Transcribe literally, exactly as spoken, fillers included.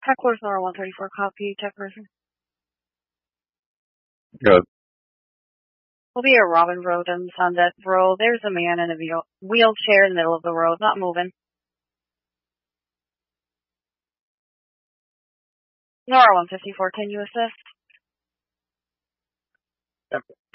Tech Force Nora one thirty-four, copy, tech person. Good. We'll be at Robin Road and Sunset Road. There's a man in a wheel- wheelchair in the middle of the road, not moving. Nora one fifty-four, can you assist? Yep.